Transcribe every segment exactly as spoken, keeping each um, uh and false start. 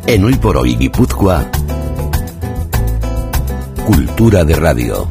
En Hoy por Hoy Guipúzcoa, Cultura de Radio.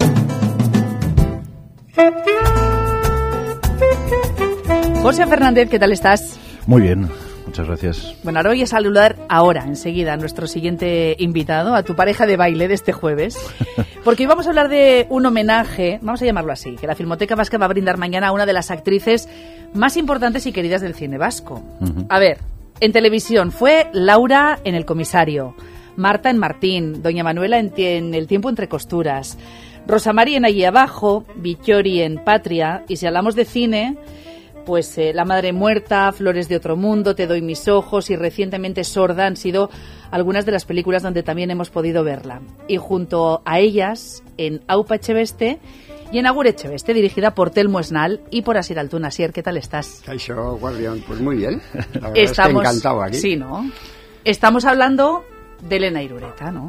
José Fernández, ¿qué tal estás? Muy bien, muchas gracias. Bueno, ahora voy a saludar ahora, enseguida, a nuestro siguiente invitado, a tu pareja de baile de este jueves, porque hoy vamos a hablar de un homenaje, vamos a llamarlo así, que la Filmoteca Vasca va a brindar mañana a una de las actrices más importantes y queridas del cine vasco. Uh-huh. A ver, en televisión fue Laura en El Comisario, Marta en Martín, Doña Manuela en, en El tiempo entre costuras, Rosa María en Allí abajo, Vittori en Patria, y si hablamos de cine, pues eh, La madre muerta, Flores de otro mundo, Te doy mis ojos y recientemente Sorda han sido algunas de las películas donde también hemos podido verla. Y junto a ellas, en Aupa Echeveste y en Agur Echeveste, dirigida por Telmo Esnal y por Asier Altuna. Asier, ¿qué tal estás? Caixo, Guardián, pues muy bien. La verdad Estamos, es que encantado aquí. Sí, ¿no? Estamos hablando de Elena Irureta, ¿no?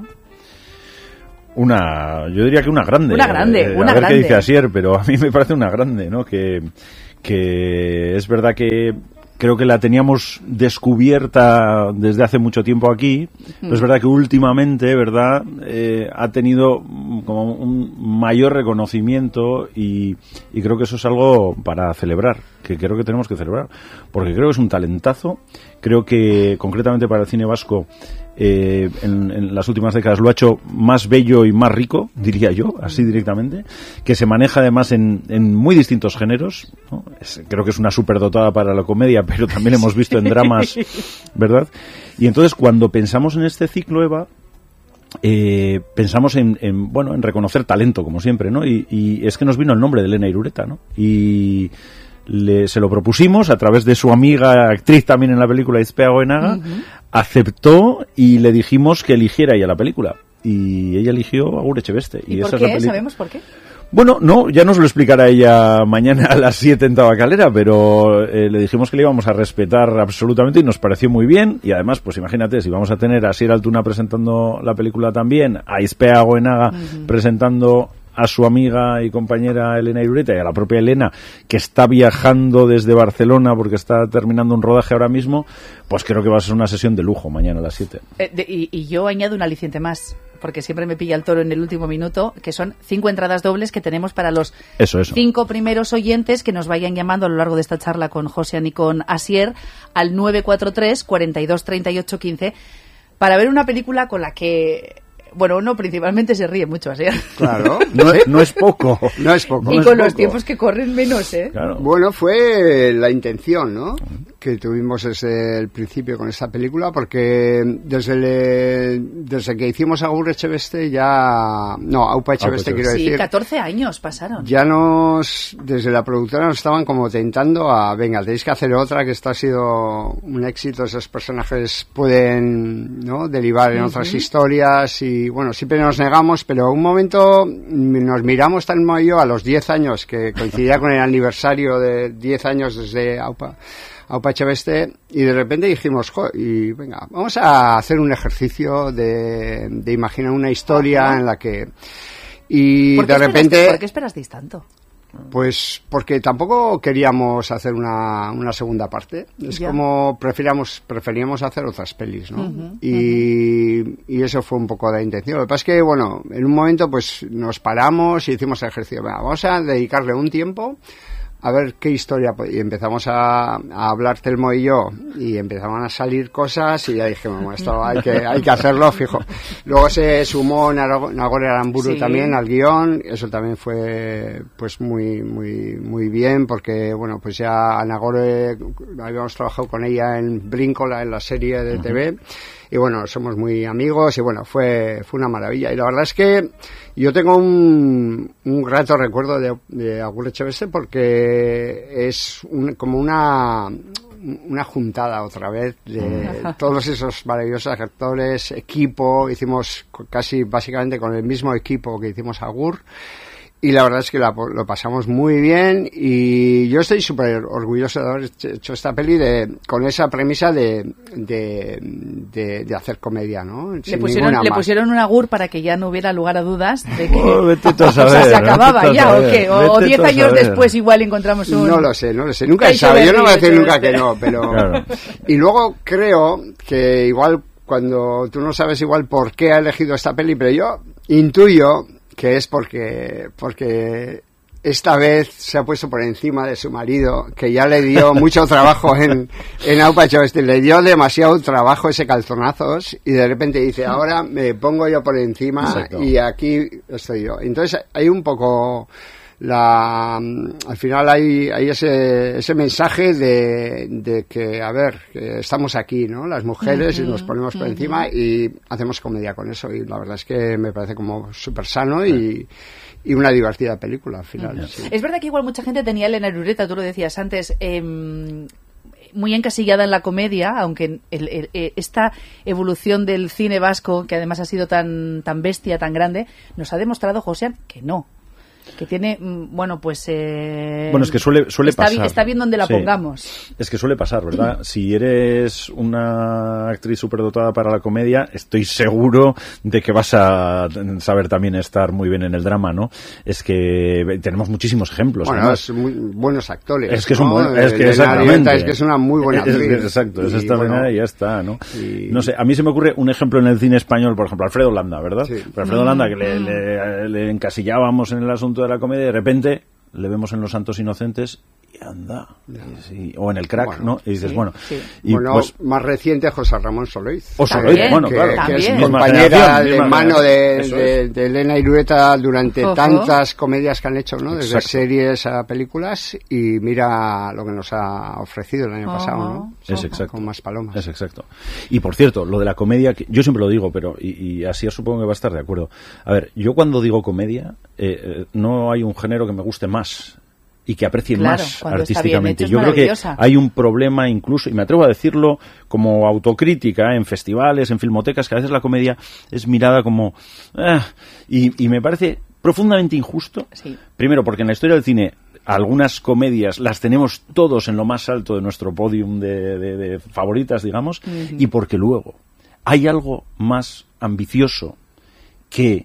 Una, yo diría que una grande. Una grande, eh, una a ver grande. qué dice Asier, pero a mí me parece una grande, ¿no? Que, que es verdad que creo que la teníamos descubierta desde hace mucho tiempo aquí, pero es verdad que últimamente, ¿verdad?, eh, ha tenido como un mayor reconocimiento y, y creo que eso es algo para celebrar, que creo que tenemos que celebrar, porque creo que es un talentazo, creo que concretamente para el cine vasco Eh, en, en las últimas décadas lo ha hecho más bello y más rico, diría yo, así directamente, que se maneja además en, en muy distintos géneros, ¿no? Es, creo que es una superdotada para la comedia, pero también hemos visto en dramas, ¿verdad? Y entonces cuando pensamos en este ciclo, Eva, eh, pensamos en, en, bueno, en reconocer talento, como siempre, ¿no? Y, y es que nos vino el nombre de Elena Irureta, ¿no? Y Le, se lo propusimos a través de su amiga actriz también en la película Izpea Goenaga, uh-huh. Aceptó y le dijimos que eligiera ella la película y ella eligió Agur Echeveste. ¿Y, ¿Y por esa qué? Es la peli- ¿Sabemos por qué? Bueno, no, ya nos lo explicará ella mañana a las siete en Tabacalera, pero eh, le dijimos que le íbamos a respetar absolutamente y nos pareció muy bien. Y además, pues imagínate, si vamos a tener a Asier Altuna presentando la película también, a Izpea Goenaga uh-huh. presentando a su amiga y compañera Elena Irureta y a la propia Elena, que está viajando desde Barcelona porque está terminando un rodaje ahora mismo, pues creo que va a ser una sesión de lujo mañana a las siete. Eh, de, y, y yo añado un aliciente más, porque siempre me pilla el toro en el último minuto, que son cinco entradas dobles que tenemos para los eso, eso. cinco primeros oyentes que nos vayan llamando a lo largo de esta charla con José y con Asier al nueve cuatro tres, cuarenta y dos, treinta y ocho, quince para ver una película con la que... Bueno, uno principalmente se ríe mucho, así. Claro. No, no es poco. No es poco. Y no con es los poco. tiempos que corren menos, ¿eh? Claro. Bueno, fue la intención, ¿no?, que tuvimos desde el principio con esta película, porque desde el, desde que hicimos Agur Echeveste ya... No, Aupa Echeveste, quiero sí, decir. Sí, catorce años pasaron. Ya nos... Desde la productora nos estaban como tentando a... Venga, tenéis que hacer otra, que esto ha sido un éxito. Esos personajes pueden, ¿no?, derivar en uh-huh. otras historias y, bueno, siempre nos negamos, pero un momento nos miramos Telmo y yo a los diez años, que coincidía con el aniversario de diez años desde Aupa... Aupa Echeveste, y de repente dijimos, jo, y venga, vamos a hacer un ejercicio de, de imaginar una historia en la que... Y ¿Por qué de repente... ¿Por qué esperasteis tanto? Pues porque tampoco queríamos hacer una, una segunda parte. Es ya. como preferíamos, preferíamos hacer otras pelis, ¿no? Uh-huh, y, uh-huh. y eso fue un poco la intención. Lo que pasa es que, bueno, en un momento pues nos paramos y hicimos el ejercicio. Venga, vamos a dedicarle un tiempo a ver qué historia, y empezamos a, a hablar Telmo y yo, y empezaban a salir cosas, y ya dije, bueno, esto hay que, hay que hacerlo, fijo. Luego se sumó Nagore Aramburu sí. también al guión, eso también fue, pues, muy, muy, muy bien, porque, bueno, pues ya Nagore, habíamos trabajado con ella en Brincola, en la serie de uh-huh. T V, y bueno, somos muy amigos, y bueno, fue, fue una maravilla. Y la verdad es que yo tengo un, un grato recuerdo de, de Agur Echeveste, porque es un, como una, una juntada otra vez de todos esos maravillosos actores, equipo, hicimos casi básicamente con el mismo equipo que hicimos Agur. Y la verdad es que la, lo pasamos muy bien, y yo estoy súper orgulloso de haber hecho esta peli de, con esa premisa de, de, de, de hacer comedia, ¿no? Le pusieron, le pusieron un agur para que ya no hubiera lugar a dudas de que oh, vete tú a saber, o sea, se acababa ya saber, o qué, o, o diez años después igual encontramos un... No lo sé, no lo sé, nunca se sabe, yo no voy a decir nunca que no, pero... Claro. Y luego creo que igual cuando tú no sabes igual por qué ha elegido esta peli, pero yo intuyo que es porque porque esta vez se ha puesto por encima de su marido, que ya le dio mucho trabajo en, en Aupa Echaveste, le dio demasiado trabajo ese calzonazos, y de repente dice, ahora me pongo yo por encima. Exacto. Y aquí estoy yo. Entonces hay un poco... La, al final hay, hay ese, ese mensaje de, de que, a ver, que estamos aquí, ¿no? Las mujeres, uh-huh, y nos ponemos por uh-huh. encima y hacemos comedia con eso, y la verdad es que me parece como súper sano y, y una divertida película al final. Uh-huh. Sí. Es verdad que igual mucha gente tenía a Elena Irureta, tú lo decías antes, eh, muy encasillada en la comedia, aunque el, el, el, esta evolución del cine vasco, que además ha sido tan, tan bestia, tan grande, nos ha demostrado, José, que no. Que tiene, bueno, pues... Eh, bueno, es que suele, suele está pasar. Bien, está bien donde la sí. pongamos. Es que suele pasar, ¿verdad? Si eres una actriz superdotada para la comedia, estoy seguro de que vas a saber también estar muy bien en el drama, ¿no? Es que tenemos muchísimos ejemplos. Bueno, además. Es muy buenos actores. Es que es ¿no? un buen... Es que de exactamente. Es que es una muy buena actriz. Es, exacto, es extraordinaria, bueno, y ya está, ¿no? Y... No sé, a mí se me ocurre un ejemplo en el cine español, por ejemplo, Alfredo Landa, ¿verdad? Sí. Pero Alfredo mm. Landa, que le, le, le encasillábamos en el asunto de la comedia, de repente le vemos en Los Santos Inocentes y anda, sí, o en El Crack, bueno, ¿no? Y dices, sí, bueno... Sí. Y bueno, pues, más reciente, José Ramón Soloiz. O Soloiz, bueno, que, claro. Que es Misma compañera de mano de, de, de, de Elena Irureta durante uh-huh. tantas comedias que han hecho, ¿no? Desde Exacto. series a películas, y mira lo que nos ha ofrecido el año uh-huh. pasado, ¿no? Es exacto. Con Más palomas. Es exacto. Y por cierto, lo de la comedia, que yo siempre lo digo, pero y, y así supongo que va a estar de acuerdo. A ver, yo cuando digo comedia, eh, eh, no hay un género que me guste más y que aprecien claro, más artísticamente. Hecho, yo creo que hay un problema incluso, y me atrevo a decirlo como autocrítica, ¿eh? En festivales, en filmotecas, que a veces la comedia es mirada como... Eh, y, y me parece profundamente injusto. Sí. Primero, porque en la historia del cine algunas comedias las tenemos todos en lo más alto de nuestro podium de, de, de favoritas, digamos, uh-huh. y porque luego hay algo más ambicioso que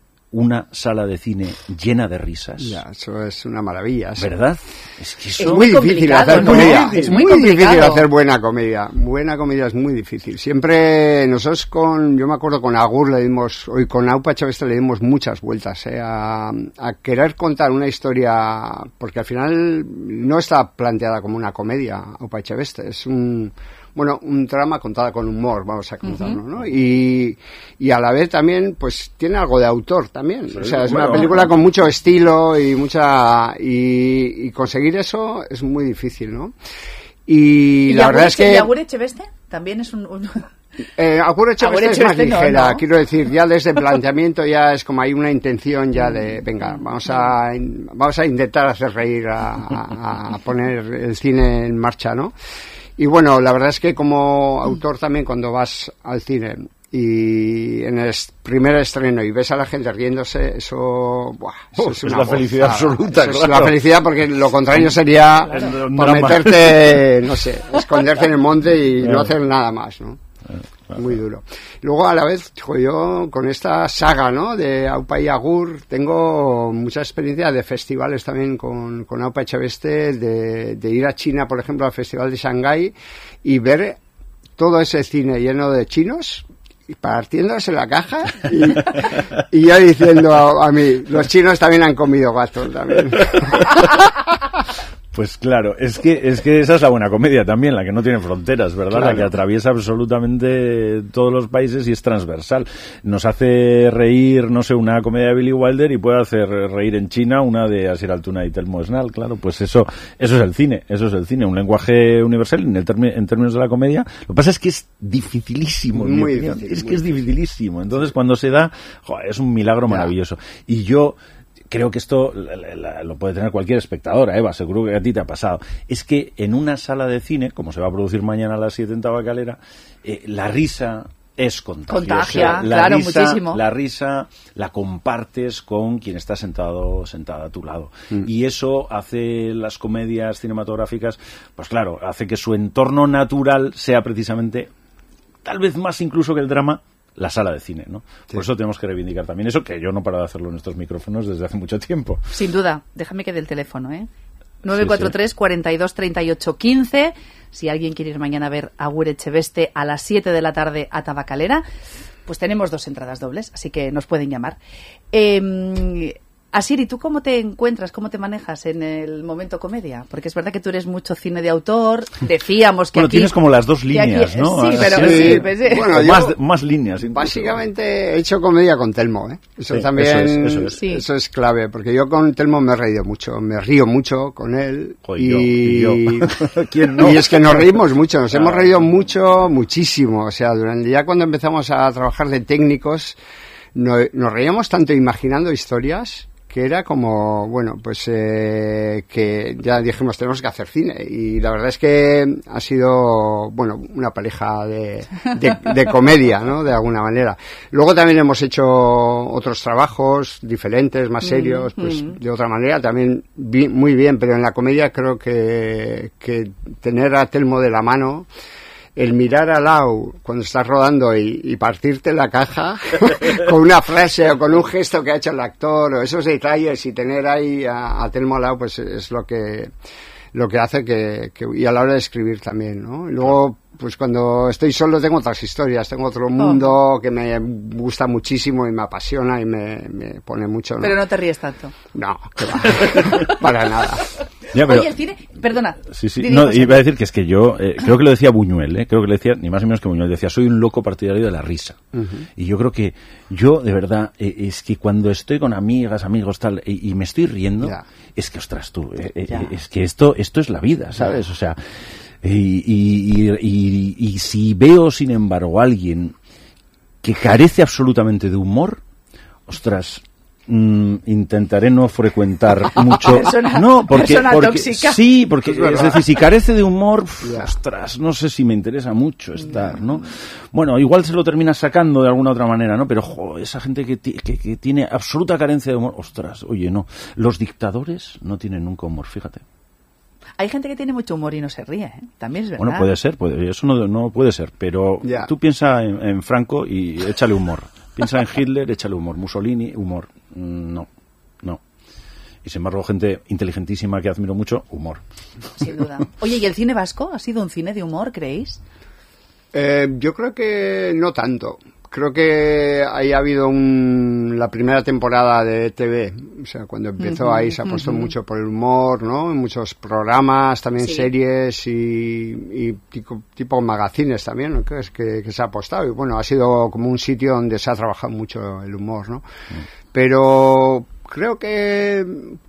una sala de cine llena de risas. Ya, eso es una maravilla. ¿Sí? ¿Verdad? Es que eso es muy difícil hacer ¿no? comedia. Es muy, muy difícil hacer buena comedia. Buena comedia es muy difícil. Siempre nosotros con, yo me acuerdo con Agur le dimos, hoy con Aupa Echaveste le dimos muchas vueltas, ¿eh? a, a querer contar una historia, porque al final no está planteada como una comedia Aupa Echaveste, es un... bueno, un drama contada con humor, vamos a contarlo, uh-huh. ¿no? Y, y a la vez también, pues, tiene algo de autor también. Sí, o sea, es bueno, una película con mucho estilo y mucha... Y, y conseguir eso es muy difícil, ¿no? Y, ¿Y la verdad es que... ¿Y Agur Echeveste? También es un... un... Eh, Agur Echeveste es más ligera, no, no. Quiero decir, ya desde el planteamiento ya es como hay una intención ya de, venga, vamos a vamos a intentar hacer reír, a, a, a poner el cine en marcha, ¿no? Y bueno, la verdad es que como autor también cuando vas al cine y en el primer estreno y ves a la gente riéndose, eso, buah, eso es, es una la felicidad gozada. absoluta, eso claro. Es la felicidad, porque lo contrario sería claro. por meterte, no sé, esconderte en el monte y claro. no hacer nada más, ¿no? Claro. Muy duro. Luego a la vez, yo con esta saga, ¿no? De Aupa y Agur, tengo mucha experiencia de festivales también con, con Aupa Echaveste, de, de ir a China, por ejemplo, al Festival de Shanghái y ver todo ese cine lleno de chinos y partiéndose la caja y, y yo diciendo a, a mí, los chinos también han comido gato también. Pues claro, es que es que esa es la buena comedia también, la que no tiene fronteras, ¿verdad? Claro. La que atraviesa absolutamente todos los países y es transversal. Nos hace reír, no sé, una comedia de Billy Wilder y puede hacer reír en China una de Asier Altuna y Telmo Esnal, claro, pues eso eso es el cine, eso es el cine, un lenguaje universal en, el termi- en términos de la comedia. Lo que pasa es que es dificilísimo, muy difícil, es muy que es dificilísimo. Entonces cuando se da, joder, es un milagro maravilloso. Y yo creo que esto la, la, lo puede tener cualquier espectadora, Eva, seguro que a ti te ha pasado. Es que en una sala de cine, como se va a producir mañana a las siete en Tabacalera, eh, la risa es contagiosa. Contagia, la claro, risa, muchísimo. La risa la compartes con quien está sentado sentada a tu lado. Mm. Y eso hace las comedias cinematográficas, pues claro, hace que su entorno natural sea precisamente, tal vez más incluso que el drama, la sala de cine, ¿no? Sí. Por eso tenemos que reivindicar también eso, que yo no paro de hacerlo en estos micrófonos desde hace mucho tiempo. Sin duda. Déjame que dé el teléfono, ¿eh? nueve cuatro tres, cuarenta y dos, treinta y ocho, quince. Si alguien quiere ir mañana a ver a Agur Echeveste a las siete de la tarde a Tabacalera, pues tenemos dos entradas dobles, así que nos pueden llamar. Eh, Asiri, ¿tú cómo te encuentras, cómo te manejas en el momento comedia? Porque es verdad que tú eres mucho cine de autor, decíamos que bueno, aquí... tienes como las dos líneas, aquí, ¿no? Sí, pero... Sí, sí, pues, sí. Bueno, yo, más, más líneas. Incluso. Básicamente he hecho comedia con Telmo, ¿eh? Eso sí, también... Eso es, eso, es. Sí. eso es clave, porque yo con Telmo me he reído mucho, me río mucho con él. Joder, y... yo, y yo. ¿Quién no? Y es que nos reímos mucho, nos Ah, hemos reído mucho, muchísimo. O sea, durante ya cuando empezamos a trabajar de técnicos, no, nos reíamos tanto imaginando historias que era como, bueno, pues eh, que ya dijimos, tenemos que hacer cine. Y la verdad es que ha sido, bueno, una pareja de, de, de comedia, ¿no? De alguna manera. Luego también hemos hecho otros trabajos diferentes, más serios, mm, pues mm. de otra manera, también vi, muy bien, pero en la comedia creo que, que tener a Telmo de la mano, el mirar al lado cuando estás rodando y, y partirte la caja con una frase o con un gesto que ha hecho el actor o esos detalles y tener ahí a, a Telmo al lado, pues es lo que lo que hace que, que y a la hora de escribir también, ¿no? Y luego pues cuando estoy solo tengo otras historias, tengo otro mundo oh. que me gusta muchísimo y me apasiona y me, me pone mucho, ¿no? Pero no te ríes tanto. No, que va. Para nada. Ya, pero, oye, el cine, perdona. Sí, sí, no, iba a decir que es que yo, eh, creo que lo decía Buñuel, eh, creo que le decía, ni más ni menos que Buñuel, decía, soy un loco partidario de la risa. Uh-huh. Y yo creo que yo, de verdad, eh, es que cuando estoy con amigas, amigos, tal, y, y me estoy riendo, yeah. es que, ostras, tú, eh, eh, es que esto, esto es la vida, ¿sabes? Yeah. O sea, y, y, y, y, y si veo, sin embargo, a alguien que carece absolutamente de humor, ostras, Mm, intentaré no frecuentar mucho. Persona, no, porque, persona porque tóxica. Sí, porque es, es decir, si carece de humor, yeah. ostras, no sé si me interesa mucho estar, ¿no? Bueno, igual se lo terminas sacando de alguna otra manera, ¿no? Pero jo, esa gente que, que, que tiene absoluta carencia de humor, ostras, oye, no. Los dictadores no tienen nunca humor, fíjate. Hay gente que tiene mucho humor y no se ríe, ¿eh? También es verdad. Bueno, puede ser, puede, eso no, no puede ser, pero yeah. tú piensa en, en Franco y échale humor. Piensa en Hitler, échale humor. Mussolini, humor. No, no. Y sin embargo, gente inteligentísima que admiro mucho, humor. Sin duda. Oye, ¿y el cine vasco ha sido un cine de humor, creéis? Eh, yo creo que no tanto. Creo que ahí ha habido un, la primera temporada de T V, o sea, cuando empezó uh-huh, ahí se ha puesto uh-huh. mucho por el humor, ¿no? En muchos programas, también sí. series y, y tipo, tipo magazines también, ¿no? Que es que, que se ha apostado y bueno, ha sido como un sitio donde se ha trabajado mucho el humor, ¿no? Uh-huh. Pero creo que,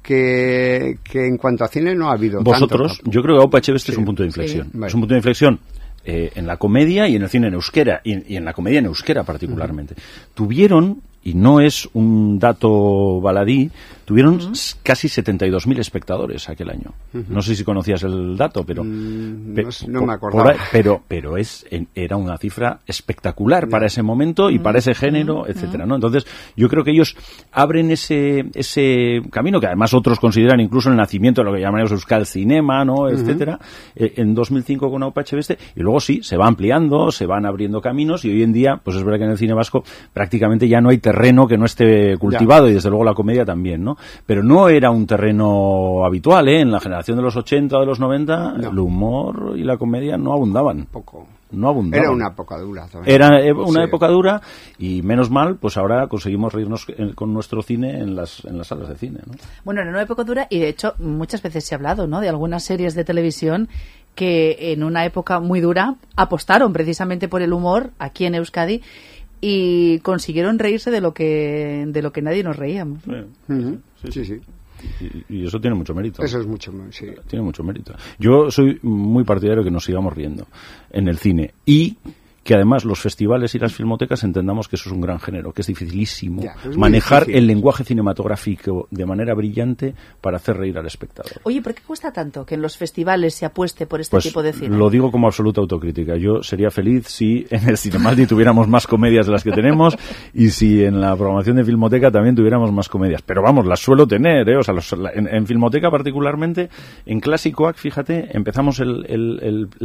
que que en cuanto a cine no ha habido vosotros, tanto, yo creo que Aupa Echeveste sí. es un punto de inflexión, sí. vale. es un punto de inflexión. Eh, en la comedia y en el cine en euskera, y, y en la comedia en euskera particularmente. Uh-huh. Tuvieron, y no es un dato baladí, tuvieron uh-huh. casi setenta y dos mil espectadores aquel año. Uh-huh. No sé si conocías el dato, pero... Mm, pe- no, no me acordaba. Ahí, pero pero es en, era una cifra espectacular yeah. para ese momento y uh-huh. para ese género, uh-huh. etcétera, ¿no? Entonces, yo creo que ellos abren ese ese camino, que además otros consideran incluso el nacimiento de lo que llamaremos Euskal Cinema, ¿no? Uh-huh. Etcétera, eh, en dos mil cinco con Aupa Echeveste, y luego sí, se va ampliando, se van abriendo caminos, y hoy en día, pues es verdad que en el cine vasco prácticamente ya no hay terreno que no esté cultivado, yeah. y desde luego la comedia también, ¿no? Pero no era un terreno habitual, ¿eh? En la generación de los ochenta, de los noventa, no. el humor y la comedia no abundaban. Poco. No abundaban. Era una época dura también. Era una sí. época dura, y menos mal, pues ahora conseguimos reírnos con nuestro cine en las, en las salas de cine, ¿no? Bueno, era una época dura, y de hecho muchas veces se ha hablado, ¿no? De algunas series de televisión que en una época muy dura apostaron precisamente por el humor aquí en Euskadi y consiguieron reírse de lo que de lo que nadie nos reíamos. Sí, uh-huh. sí, sí. sí. Y, y eso tiene mucho mérito. Eso es mucho, sí. Tiene mucho mérito. Yo soy muy partidario de que nos sigamos riendo en el cine, y que además los festivales y las filmotecas entendamos que eso es un gran género, que es dificilísimo ya, es manejar difícil. El lenguaje cinematográfico de manera brillante para hacer reír al espectador. Oye, ¿por qué cuesta tanto que en los festivales se apueste por este pues tipo de cine? Lo digo como absoluta autocrítica. Yo sería feliz si en el Cinemaldi tuviéramos más comedias de las que tenemos, y si en la programación de Filmoteca también tuviéramos más comedias. Pero vamos, las suelo tener, ¿eh? O sea, los, en, en Filmoteca particularmente, en Classicoac, fíjate, empezamos el, el, el, la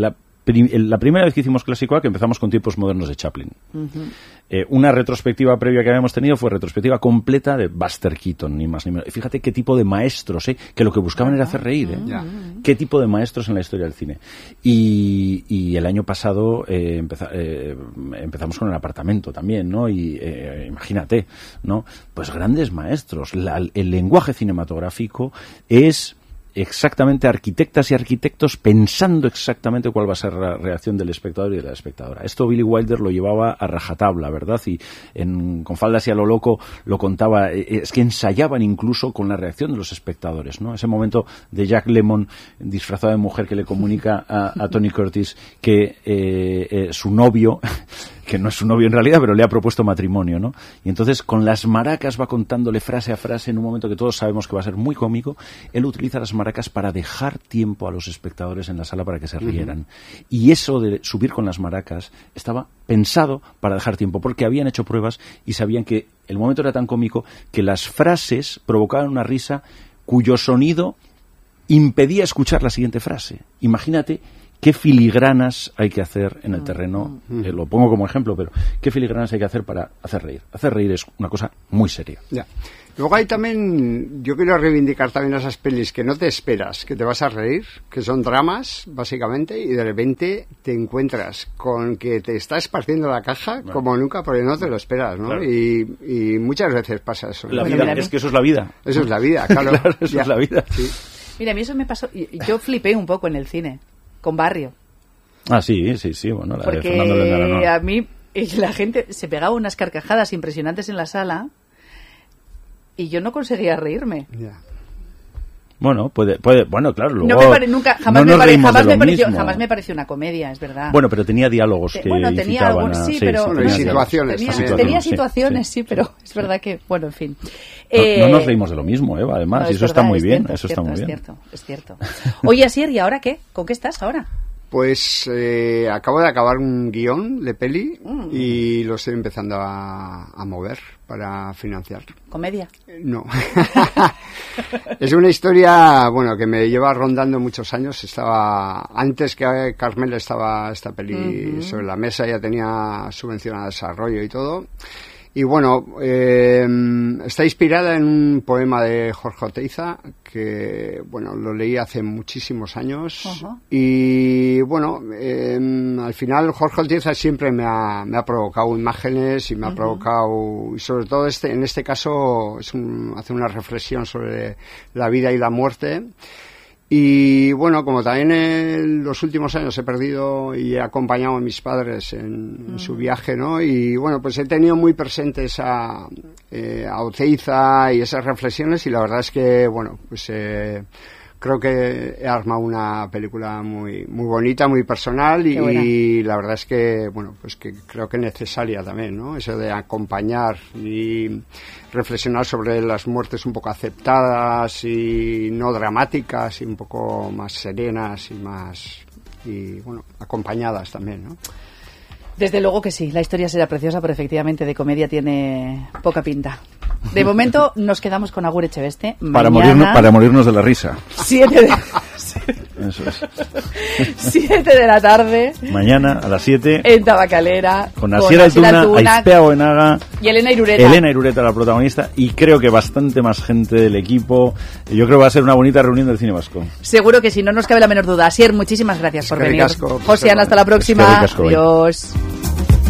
prim- la primera vez que hicimos Clásico A, que empezamos con Tiempos modernos de Chaplin. Uh-huh. Eh, una retrospectiva previa que habíamos tenido fue retrospectiva completa de Buster Keaton, ni más ni menos. Fíjate qué tipo de maestros, ¿eh? Que lo que buscaban uh-huh. era hacer reír, ¿eh? Uh-huh. Qué tipo de maestros en la historia del cine. Y, y el año pasado eh, empeza, eh, empezamos con El apartamento también, ¿no? Y eh, imagínate, ¿no? Pues grandes maestros. La, el lenguaje cinematográfico es exactamente arquitectas y arquitectos pensando exactamente cuál va a ser la reacción del espectador y de la espectadora. Esto Billy Wilder lo llevaba a rajatabla, ¿verdad? Y en Con faldas y a lo loco lo contaba, es que ensayaban incluso con la reacción de los espectadores, ¿no? Ese momento de Jack Lemmon disfrazado de mujer que le comunica a, a Tony Curtis que eh, eh, su novio que no es su novio en realidad, pero le ha propuesto matrimonio, ¿no? Y entonces con las maracas va contándole frase a frase en un momento que todos sabemos que va a ser muy cómico. Él utiliza las maracas para dejar tiempo a los espectadores en la sala para que se rieran. Uh-huh. Y eso de subir con las maracas estaba pensado para dejar tiempo, porque habían hecho pruebas y sabían que el momento era tan cómico que las frases provocaban una risa cuyo sonido impedía escuchar la siguiente frase. Imagínate qué filigranas hay que hacer en el terreno, eh, lo pongo como ejemplo, pero qué filigranas hay que hacer para hacer reír. Hacer reír es una cosa muy seria. Ya. Luego hay también, yo quiero reivindicar también esas pelis que no te esperas, que te vas a reír, que son dramas, básicamente, y de repente te encuentras con que te estás partiendo la caja bueno. como nunca, porque no te lo esperas, ¿no? Claro. Y, y muchas veces pasa eso. La vida, es que eso es la vida. Eso es la vida, claro. Claro, eso ya. es la vida. Sí. Mira, a mí eso me pasó, yo flipé un poco en el cine, con Barrio. Ah, sí, sí, sí, bueno, la porque de Fernando Legarano. A mí la gente se pegaba unas carcajadas impresionantes en la sala y yo no conseguía reírme. Yeah. Bueno, puede, puede, bueno, claro, luego no me pare, nunca, jamás, no me pare, jamás, me pareció, mismo. jamás me pareció una comedia, es verdad. Bueno, pero tenía diálogos que bueno, tenía algún, sí, a, pero sí, sí, tenía situaciones, tenía, situaciones, tenía situaciones, sí, sí, sí pero sí, es verdad que, bueno, en fin. No, eh, no nos reímos de lo mismo, Eva, además, no, y eso verdad, está muy bien, cierto, eso cierto, está muy es bien. Cierto, es cierto. Oye, Asier, ¿y ahora qué? ¿Con qué estás ahora? Pues eh, acabo de acabar un guión de peli mm. y lo estoy empezando a, a mover para financiar. ¿Comedia? Eh, no. Es una historia, bueno, que me lleva rondando muchos años. Estaba antes que Carmel estaba esta peli uh-huh. sobre la mesa, ya tenía subvención a desarrollo y todo. Y bueno, eh, está inspirada en un poema de Jorge Oteiza que, bueno, lo leí hace muchísimos años. Uh-huh. Y bueno, eh, al final Jorge Oteiza siempre me ha, me ha provocado imágenes y me uh-huh. ha provocado, y sobre todo este, en este caso es un, hace una reflexión sobre la vida y la muerte. Y bueno, como también en los últimos años he perdido y he acompañado a mis padres en, en su viaje, ¿no? Y bueno, pues he tenido muy presente esa, eh, a Oteiza y esas reflexiones, y la verdad es que, bueno, pues eh, creo que he armado una película muy muy bonita, muy personal, y, y la verdad es que, bueno, pues que creo que necesaria también, ¿no? Eso de acompañar y reflexionar sobre las muertes un poco aceptadas y no dramáticas, y un poco más serenas y más, y bueno, acompañadas también, ¿no? Desde luego que sí, la historia será preciosa, pero efectivamente de comedia tiene poca pinta. De momento nos quedamos con Agur Echeveste. Para morirnos, para morirnos de la risa. Siete de, Eso es. siete de la tarde. Mañana a las siete. En Tabacalera. Con Asier Altuna, Aizpea Goenaga. Y Elena Irureta. Elena Irureta, la protagonista. Y creo que bastante más gente del equipo. Yo creo que va a ser una bonita reunión del cine vasco. Seguro que sí, no nos cabe la menor duda. Asier, muchísimas gracias por venir. Casco, Josiana, hasta la próxima. Casco, adiós.